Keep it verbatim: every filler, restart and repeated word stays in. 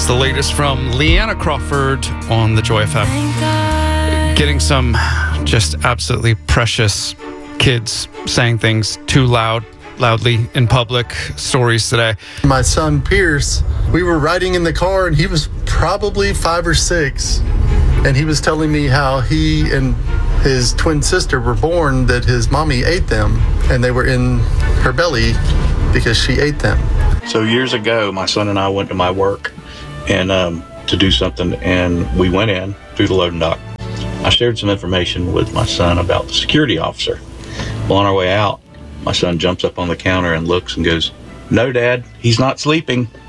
That's the latest from Leanna Crawford on the Joy F M. Getting some just absolutely precious kids saying things too loud, loudly in public stories today. My son Pierce, we were riding in the car and he was probably five or six. And he was telling me how he and his twin sister were born, that his mommy ate them and they were in her belly because she ate them. So years ago, my son and I went to my work and um, to do something, and we went in through the loading dock. I shared some information with my son about the security officer. Well, on our way out, my son jumps up on the counter and looks and goes, "No, Dad, he's not sleeping."